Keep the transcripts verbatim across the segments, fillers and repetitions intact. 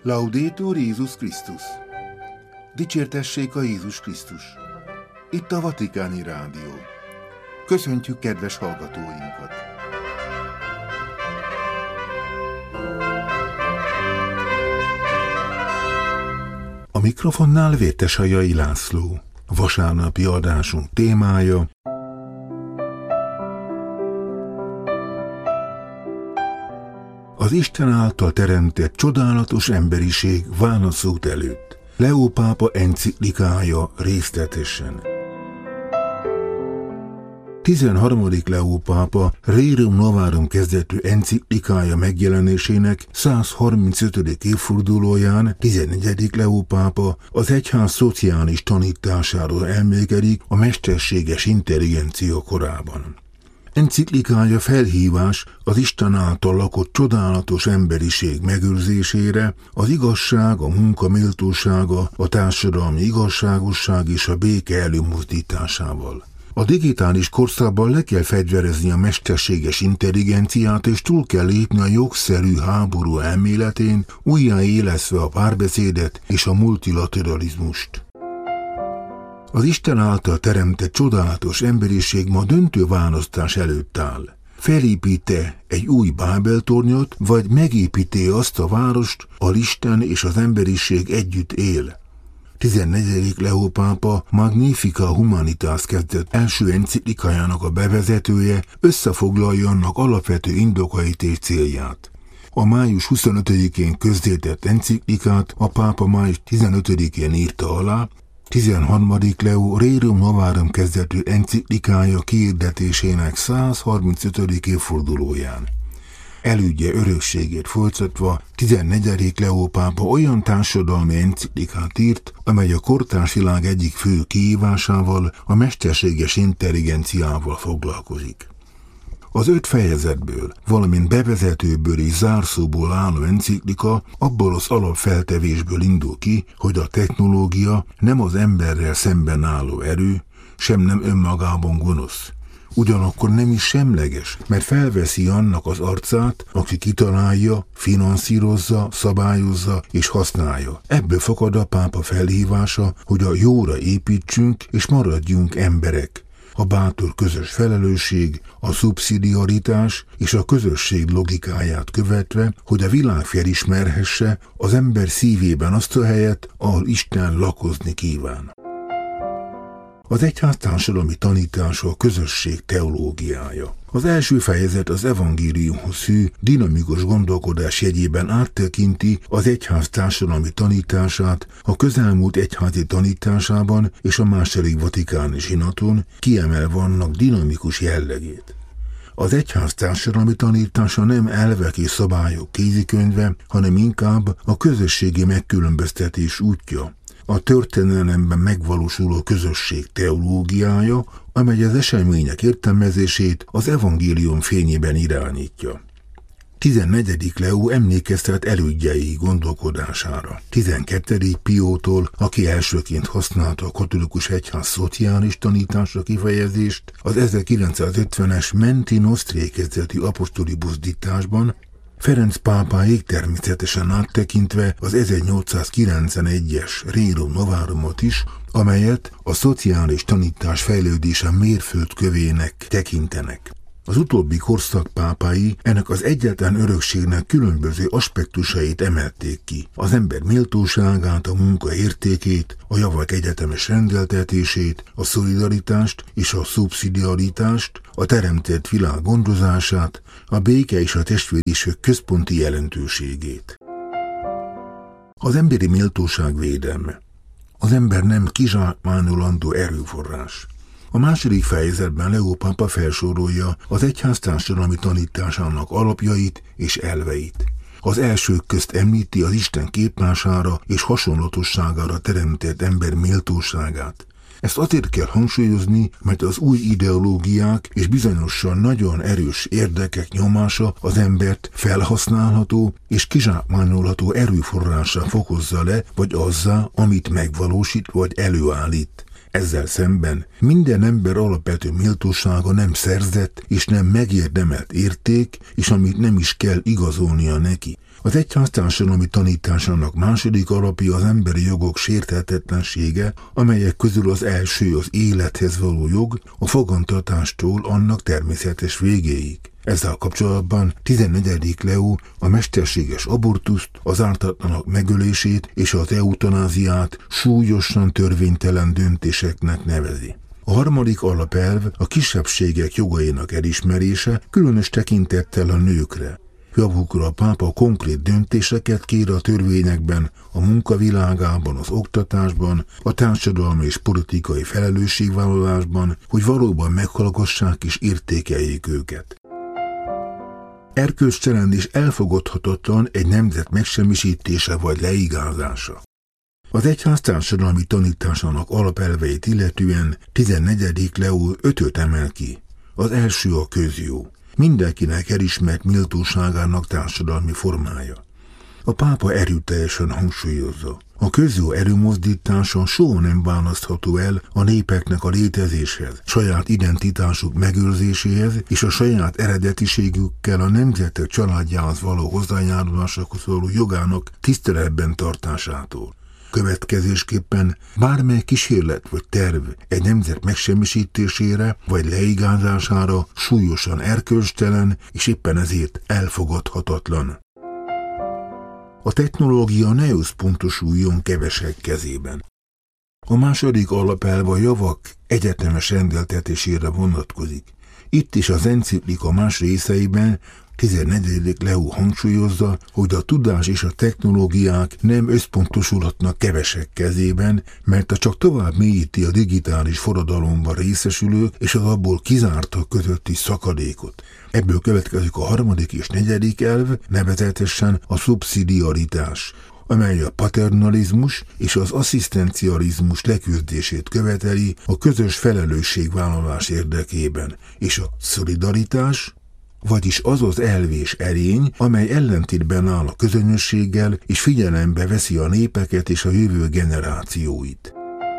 Laudetur Jézus Krisztus! Dicsértessék a Jézus Krisztus! Itt a Vatikáni Rádió. Köszöntjük kedves hallgatóinkat! A mikrofonnál Vértesajai László. Vasárnapi adásunk témája: az Isten által teremtett csodálatos emberiség válaszút előtt. Leó pápa enciklikája részletesen. tizenharmadik Leó pápa Rerum Novarum kezdetű enciklikája megjelenésének száz harmincötödik évfordulóján tizennegyedik Leó pápa az egyház szociális tanításáról elmékedik a mesterséges intelligencia korában. Enciklikája felhívás az Isten által lakott csodálatos emberiség megőrzésére, az igazság, a munka méltósága, a társadalmi igazságosság és a béke előmozdításával. A digitális korszakban le kell fegyverezni a mesterséges intelligenciát, és túl kell lépni a jogszerű háború elméletén, újjáélesztve a párbeszédet és a multilateralizmust. Az Isten által teremtett csodálatos emberiség ma döntő választás előtt áll. Felépít-e egy új Bábel-tornyot, vagy megépíti azt a várost, ahol Isten és az emberiség együtt él? tizennegyedik Leó pápa Magnificat Humanitas kezdett első enciklikájának a bevezetője összefoglalja annak alapvető indokait és célját. A május huszonötödikén közzétett enciklikát a pápa május tizenötödikén írta alá, tizenharmadik Leó Rerum Novarum kezdetű enciklikája kiirdetésének száz harmincötödik évfordulóján. Elődje örökségét folytatva tizennegyedik Leó pápa olyan társadalmi enciklikát írt, amely a kortárs világ egyik fő kihívásával, a mesterséges intelligenciával foglalkozik. Az öt fejezetből, valamint bevezetőből és zárszóból álló enciklika abból az alapfeltevésből indul ki, hogy a technológia nem az emberrel szemben álló erő, sem nem önmagában gonosz. Ugyanakkor nem is semleges, mert felveszi annak az arcát, aki kitalálja, finanszírozza, szabályozza és használja. Ebből fakad a pápa felhívása, hogy a jóra építsünk és maradjunk emberek. A bátor közös felelősség, a szubszidiaritás és a közösség logikáját követve, hogy a világ felismerhesse az ember szívében azt a helyet, ahol Isten lakozni kíván. Az egyház társadalmi tanítása a közösség teológiája. Az első fejezet az evangéliumhoz hű, dinamikus gondolkodás jegyében áttekinti az egyház társadalmi tanítását a közelmúlt egyházi tanításában és a második vatikáni zsinaton, kiemelve annak dinamikus jellegét. Az egyház társadalmi tanítása nem elvek és szabályok kézikönyve, hanem inkább a közösségi megkülönböztetés útja, a történelemben megvalósuló közösség teológiája, amely az események értelmezését az evangélium fényében irányítja. tizennegyedik Leó emlékeztet elődjei gondolkodására. tizenkettedik Piótól, aki elsőként használta a katolikus egyház szociális tanítása kifejezést, az ezerkilencszázötvenes Menti Nostri kezdetű apostoli buzdításban, Ferenc pápáig természetesen áttekintve az ezernyolcszázkilencvenegyes Rerum Novarumot is, amelyet a szociális tanítás fejlődése mérföldkövének tekintenek. Az utóbbi korszak pápái ennek az egyetlen örökségnek különböző aspektusait emelték ki. Az ember méltóságát, a munka értékét, a javak egyetemes rendeltetését, a szolidaritást és a szubszidiaritást, a teremtett világ gondozását, a béke és a testvériség központi jelentőségét. Az emberi méltóság védelme. Az ember nem kizsákmányolandó erőforrás. A második fejezetben Leó pápa felsorolja az egyház társadalmi tanításának alapjait és elveit. Az elsők közt említi az Isten képmására és hasonlatosságára teremtett ember méltóságát. Ezt azért kell hangsúlyozni, mert az új ideológiák és bizonyosan nagyon erős érdekek nyomása az embert felhasználható és kizsákmányolható erőforrássá fokozza le, vagy azzá, amit megvalósít vagy előállít. Ezzel szemben minden ember alapvető méltósága nem szerzett és nem megérdemelt érték, és amit nem is kell igazolnia neki. Az egyház társadalmi tanításának második alapja az emberi jogok sérthetetlensége, amelyek közül az első az élethez való jog, a fogantatástól annak természetes végéig. Ezzel kapcsolatban tizennegyedik Leó a mesterséges abortuszt, az ártatlanok megölését és az eutanáziát súlyosan törvénytelen döntéseknek nevezi. A harmadik alapelv a kisebbségek jogainak elismerése, különös tekintettel a nőkre. Javukra a pápa konkrét döntéseket kér a törvényekben, a munkavilágában, az oktatásban, a társadalmi és politikai felelősségvállalásban, hogy valóban meghallgassák és értékeljék őket. Erkölcstelen és elfogadhatatlan egy nemzet megsemmisítése vagy leigázása. Az egyház társadalmi tanításának alapelveit illetően tizennegyedik Leó ötöt emel ki. Az első a közjó. Mindenkinek elismert méltóságának társadalmi formája. A pápa erőteljesen hangsúlyozza. A közjó előmozdítása soha nem választható el a népeknek a létezéshez, saját identitásuk megőrzéséhez és a saját eredetiségükkel a nemzetek családjához való hozzájárulásokhoz való jogának tiszteletben tartásától. Következésképpen bármely kísérlet vagy terv egy nemzet megsemmisítésére vagy leigázására súlyosan erkölcstelen és éppen ezért elfogadhatatlan. A technológia ne összpontosuljon kevesek kezében. A második alapelv a javak egyetemes rendeltetésére vonatkozik. Itt is az enciklika más részeiben tizennegyedik Leó hangsúlyozza, hogy a tudás és a technológiák nem összpontosulhatnak kevesek kezében, mert a csak tovább mélyíti a digitális forradalomban részesülők és az abból kizártak közötti szakadékot. Ebből következik a harmadik és negyedik elv, nevezetesen a szubszidiaritás, amely a paternalizmus és az asszisztencializmus leküzdését követeli a közös felelősségvállalás érdekében, és a szolidaritás, vagyis az az elv és erény, amely ellentétben áll a közönösséggel és figyelembe veszi a népeket és a jövő generációit.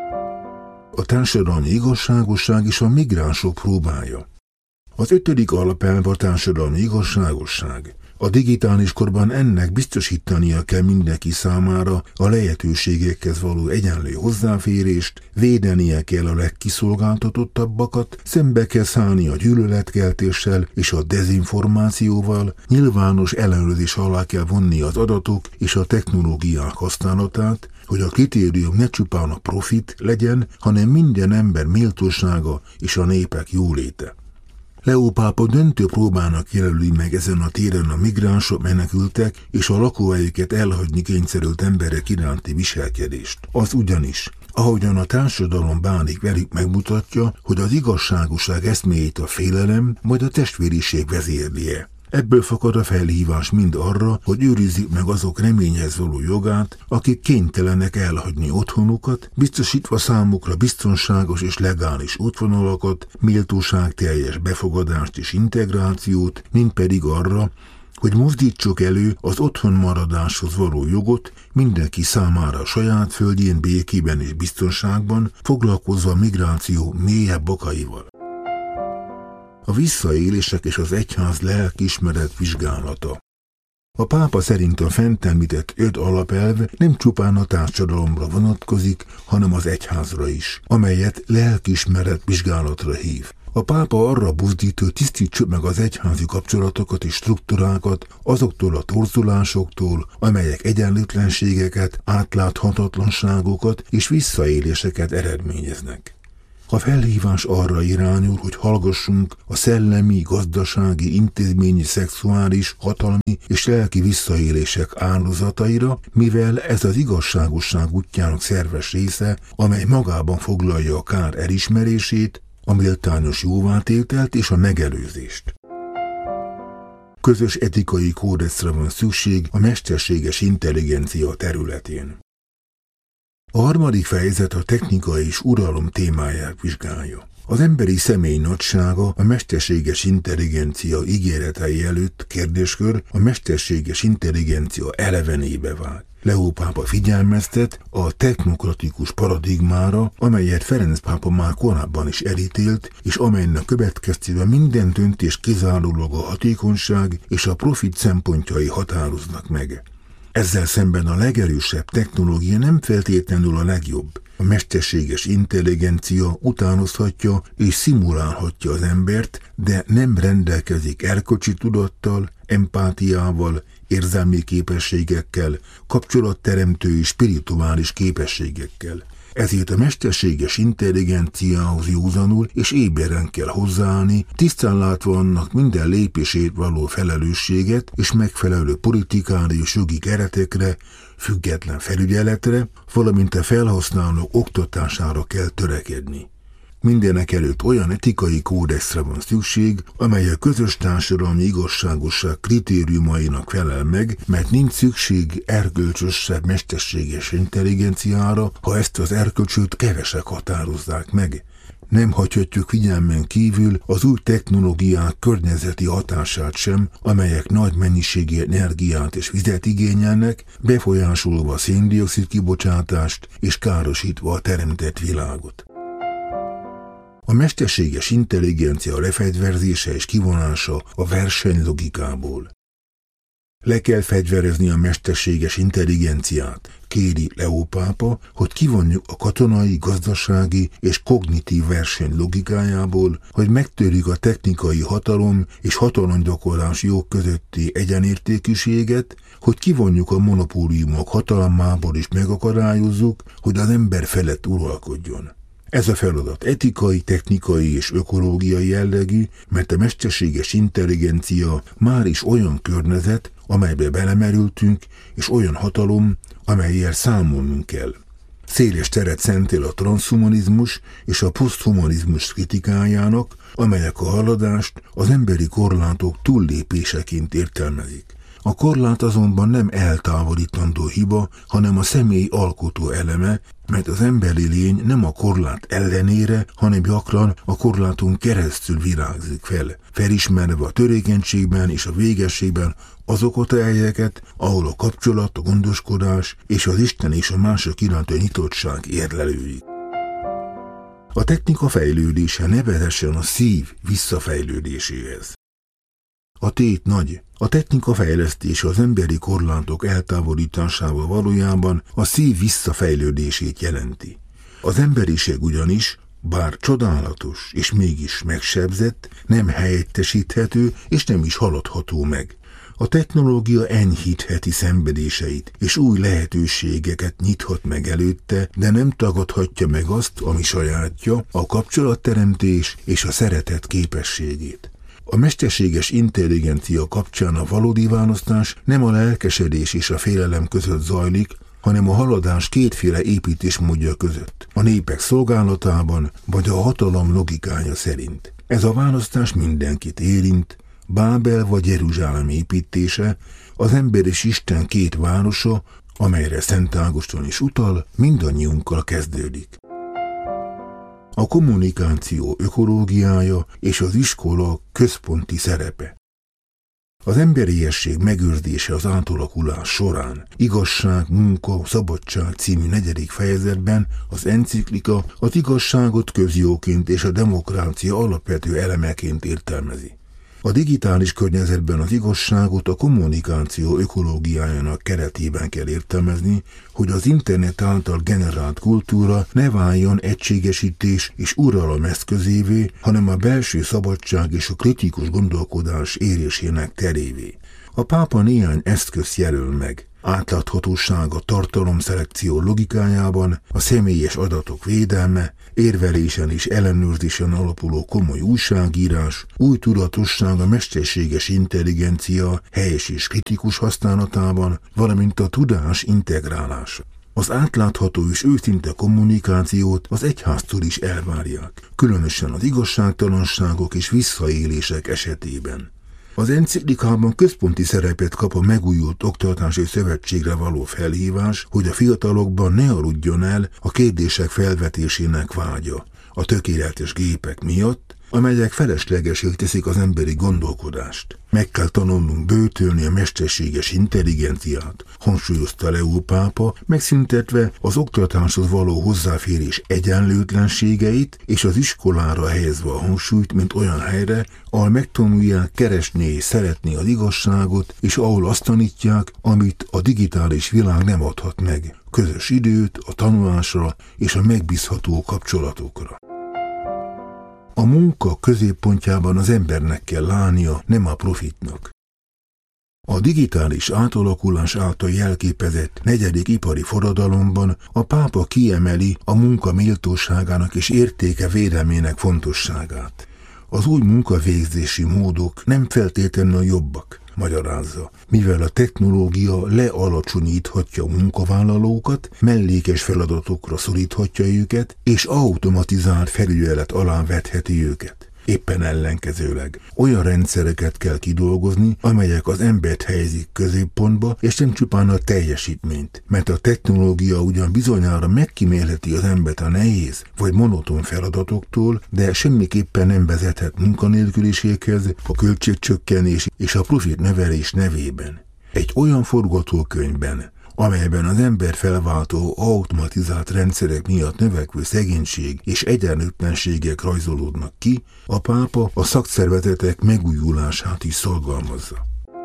A társadalmi igazságosság és a migránsok próbája. Az ötödik alapelv a társadalmi igazságosság. A digitális korban ennek biztosítania kell mindenki számára a lehetőségekhez való egyenlő hozzáférést, védenie kell a legkiszolgáltatottabbakat, szembe kell szállni a gyűlöletkeltéssel és a dezinformációval, nyilvános ellenőrzés alá kell vonni az adatok és a technológiák használatát, hogy a kritérium ne csupán a profit legyen, hanem minden ember méltósága és a népek jóléte. Leó pápa döntő próbának jelöli meg ezen a téren a migránsok, menekültek és a lakóhelyüket elhagyni kényszerült emberek iránti viselkedést. Az ugyanis, ahogyan a társadalom bánik velük, megmutatja, hogy az igazságosság eszméjét a félelem, majd a testvériség vezérlie. Ebből fakad a felhívás mind arra, hogy őrizzék meg azok reményhez való jogát, akik kénytelenek elhagyni otthonukat, biztosítva számukra biztonságos és legális útvonalakat, méltóságteljes befogadást és integrációt, mind pedig arra, hogy mozdítsuk elő az otthonmaradáshoz való jogot mindenki számára a saját földjén békében és biztonságban, foglalkozva a migráció mélyebb okaival. A visszaélések és az egyház lelkiismeret vizsgálata. A pápa szerint a fent említett öt alapelv nem csupán a társadalomra vonatkozik, hanem az egyházra is, amelyet lelkiismeret vizsgálatra hív. A pápa arra buzdít, hogy tisztítsuk meg az egyházi kapcsolatokat és struktúrákat azoktól a torzulásoktól, amelyek egyenlőtlenségeket, átláthatatlanságokat és visszaéléseket eredményeznek. A felhívás arra irányul, hogy hallgassunk a szellemi, gazdasági, intézményi, szexuális, hatalmi és lelki visszaélések áldozataira, mivel ez az igazságosság útjának szerves része, amely magában foglalja a kár elismerését, a méltányos jóvátételt és a megelőzést. Közös etikai kódexre van szükség a mesterséges intelligencia területén. A harmadik fejezet a technika és uralom témáját vizsgálja. Az emberi személy nagysága a mesterséges intelligencia ígéretei előtt kérdéskör a mesterséges intelligencia elevenébe vág. Leó pápa figyelmeztet a technokratikus paradigmára, amelyet Ferenc pápa már korábban is elítélt, és amelynek következtében minden döntés kizárólag a hatékonyság és a profit szempontjai határoznak meg. Ezzel szemben a legerősebb technológia nem feltétlenül a legjobb. A mesterséges intelligencia utánozhatja és szimulálhatja az embert, de nem rendelkezik erkölcsi tudattal, empátiával, érzelmi képességekkel, kapcsolatteremtő és spirituális képességekkel. Ezért a mesterséges intelligenciához józanul és éberen kell hozzáállni, tisztán látva annak minden lépését való felelősséget és megfelelő politikális jogi keretekre, független felügyeletre, valamint a felhasználók oktatására kell törekedni. Mindenek előtt olyan etikai kódexre van szükség, amely a közös társadalmi igazságosság kritériumainak felel meg, mert nincs szükség erkölcsösebb mesterséges intelligenciára, ha ezt az erkölcsöt kevesek határozzák meg. Nem hagyhatjuk figyelmen kívül az új technológiák környezeti hatását sem, amelyek nagy mennyiségű energiát és vizet igényelnek, befolyásolva a szén-dioxid kibocsátást és károsítva a teremtett világot. A mesterséges intelligencia lefegyverzése és kivonása a versenylogikából. Le kell fegyverezni a mesterséges intelligenciát, kéri Leó pápa, hogy kivonjuk a katonai, gazdasági és kognitív verseny logikájából, hogy megtörjük a technikai hatalom és hatalomgyakorlás jog közötti egyenértékűséget, hogy kivonjuk a monopóliumok hatalmából és megakadályozzuk, hogy az ember felett uralkodjon. Ez a feladat etikai, technikai és ökológiai jellegű, mert a mesterséges intelligencia már is olyan környezet, amelybe belemerültünk, és olyan hatalom, amellyel számolnunk kell. Széles teret szentel a transhumanizmus és a poszthumanizmus kritikájának, amelyek a haladást az emberi korlátok túllépéseként értelmezik. A korlát azonban nem eltávolítandó hiba, hanem a személy alkotó eleme, mert az emberi lény nem a korlát ellenére, hanem gyakran a korláton keresztül virágzik fel, felismerve a törékenységben és a végességben azokat a helyeket, ahol a kapcsolat, a gondoskodás és az Isten és a mások iránti nyitottság érlelődik. A technika fejlődése ne vezessen a szív visszafejlődéséhez. A tét nagy. A technika fejlesztése az emberi korlátok eltávolításával valójában a szív visszafejlődését jelenti. Az emberiség ugyanis, bár csodálatos és mégis megsebzett, nem helyettesíthető és nem is haladható meg. A technológia enyhítheti szenvedéseit, és új lehetőségeket nyithat meg előtte, de nem tagadhatja meg azt, ami sajátja, a kapcsolatteremtés és a szeretet képességét. A mesterséges intelligencia kapcsán a valódi választás nem a lelkesedés és a félelem között zajlik, hanem a haladás kétféle építésmódja között, a népek szolgálatában vagy a hatalom logikája szerint. Ez a választás mindenkit érint, Bábel vagy Jeruzsálem építése, az ember és Isten két városa, amelyre Szent Ágoston is utal, mindannyiunkkal kezdődik. A kommunikáció ökológiája és az iskola központi szerepe. Az emberiesség megőrzése az átalakulás során. Igazság, munka, szabadság című negyedik fejezetben az enciklika az igazságot közjóként és a demokrácia alapvető elemeként értelmezi. A digitális környezetben az igazságot a kommunikáció ökológiájának keretében kell értelmezni, hogy az internet által generált kultúra ne váljon egységesítés és uralom eszközévé, hanem a belső szabadság és a kritikus gondolkodás érésének terévé. A pápa néhány eszközt jelöl meg. Átláthatóság a tartalomszelekció logikájában, a személyes adatok védelme, érvelésen és ellenőrzésen alapuló komoly újságírás, új tudatosság a mesterséges intelligencia helyes és kritikus használatában, valamint a tudás integrálása. Az átlátható és őszinte kommunikációt az egyháztól is elvárják, különösen az igazságtalanságok és visszaélések esetében. Az enciklikában központi szerepet kap a megújult oktatási szövetségre való felhívás, hogy a fiatalokban ne aludjon el a kérdések felvetésének vágya. a tökéletes gépek miatt, amelyek feleslegesé teszik az emberi gondolkodást. Meg kell tanulnunk böjtölni a mesterséges intelligenciát, hangsúlyozta Leó pápa, megszüntetve az oktatáshoz való hozzáférés egyenlőtlenségeit és az iskolára helyezve a hangsúlyt, mint olyan helyre, ahol megtanulják keresni és szeretni az igazságot, és ahol azt tanítják, amit a digitális világ nem adhat meg, közös időt a tanulásra és a megbízható kapcsolatokra. A munka középpontjában az embernek kell állnia, nem a profitnak. A digitális átalakulás által jelképezett negyedik ipari forradalomban a pápa kiemeli a munka méltóságának és értéke védelmének fontosságát. Az új munkavégzési módok nem feltétlenül jobbak, magyarázza, mivel a technológia lealacsonyíthatja a munkavállalókat, mellékes feladatokra szoríthatja őket, és automatizált felügyelet alá vetheti őket. Éppen ellenkezőleg olyan rendszereket kell kidolgozni, amelyek az embert helyezik középpontba, és nem csupán a teljesítményt, mert a technológia ugyan bizonyára megkímélheti az embert a nehéz vagy monoton feladatoktól, de semmiképpen nem vezethet munkanélküliséghez, a költségcsökkenés és a profit növelés nevében. Egy olyan forgatókönyvben, amelyben az ember felváltó automatizált rendszerek miatt növekvő szegénység és egyenlőtlenségek rajzolódnak ki, a pápa a szakszervezetek megújulását is szorgalmazza.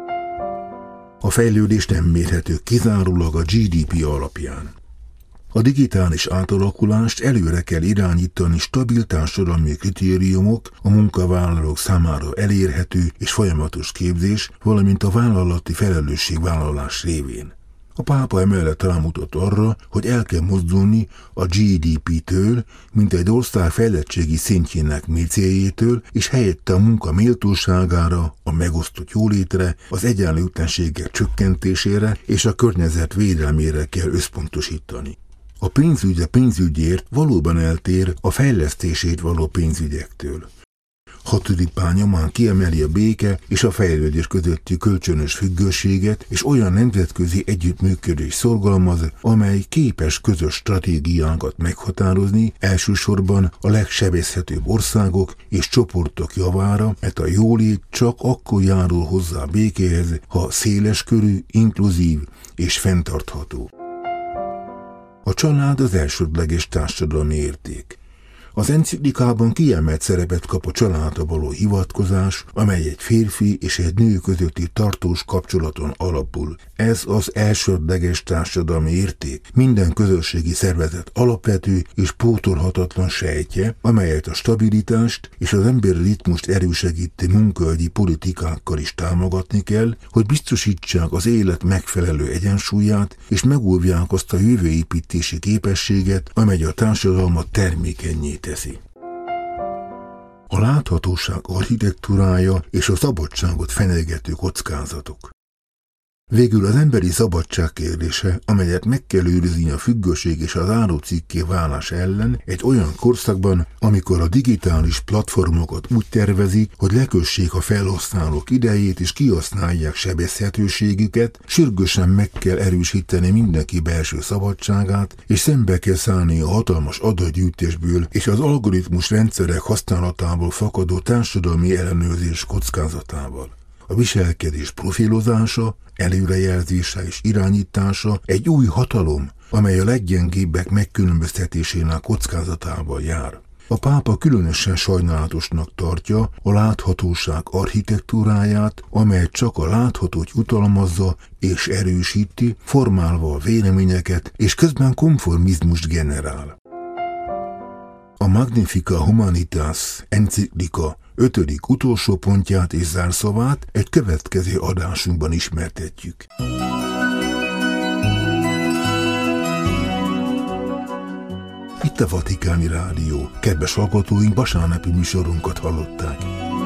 A fejlődés nem mérhető kizárólag a gé dé pé alapján. A digitális átalakulást előre kell irányítani stabil társadalmi kritériumok, a munkavállalók számára elérhető és folyamatos képzés, valamint a vállalati felelősségvállalás révén. A pápa emellett rámutat arra, hogy el kell mozdulni a gé dé pé-től, mint egy ország fejlettségi szintjének mércéjétől, és helyette a munka méltóságára, a megosztott jólétre, az egyenlőtlenségek csökkentésére és a környezet védelmére kell összpontosítani. A pénzügy a pénzügyért valóban eltér a fejlesztését való pénzügyektől. Hatodik pál nyomán kiemeli a béke és a fejlődés közötti kölcsönös függőséget, és olyan nemzetközi együttműködés szorgalmaz, amely képes közös stratégiánkat meghatározni, elsősorban a legsebezhetőbb országok és csoportok javára, mert a jólét csak akkor járul hozzá a békéhez, ha széleskörű, inkluzív és fenntartható. A család az elsődleges társadalmi érték. Az enciklikában kiemelt szerepet kap a családra való hivatkozás, amely egy férfi és egy nő közötti tartós kapcsolaton alapul. Ez az elsődleges társadalmi érték, minden közösségi szervezet alapvető és pótolhatatlan sejtje, amelyet a stabilitást és az emberi ritmust erősegítő munkaügyi politikákkal is támogatni kell, hogy biztosítsák az élet megfelelő egyensúlyát, és megóvják azt a jövőépítési képességet, amely a társadalmat termékennyé teszi. A láthatóság architektúrája és a szabadságot fenyegető kockázatok. Végül az emberi szabadság kérdése, amelyet meg kell őrizni a függőség és az árucikké válás ellen egy olyan korszakban, amikor a digitális platformokat úgy tervezik, hogy lekössék a felhasználók idejét és kihasználják sebezhetőségüket, sürgősen meg kell erősíteni mindenki belső szabadságát, és szembe kell szállni a hatalmas adatgyűjtésből és az algoritmus rendszerek használatából fakadó társadalmi ellenőrzés kockázatával. A viselkedés profilozása, előrejelzése és irányítása egy új hatalom, amely a leggyengébbek megkülönböztetésének kockázatával jár. A pápa különösen sajnálatosnak tartja a láthatóság architektúráját, amely csak a láthatót jutalmazza és erősíti, formálva a véleményeket, és közben konformizmust generál. A Magnificat Humanitas enciklika ötödik utolsó pontját és zárszavát egy következő adásunkban ismertetjük. Itt a Vatikáni Rádió. Kedves hallgatóink, vasárnapi műsorunkat hallották.